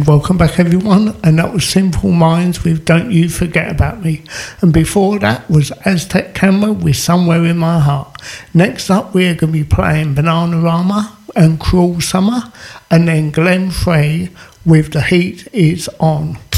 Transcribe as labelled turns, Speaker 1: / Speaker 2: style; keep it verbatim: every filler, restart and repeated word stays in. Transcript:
Speaker 1: And welcome back, everyone. And that was Simple Minds with Don't You Forget About Me. And before that was Aztec Camera with Somewhere in My Heart. Next up, we're going to be playing Bananarama and Cruel Summer. And then Glenn Frey with The Heat Is On.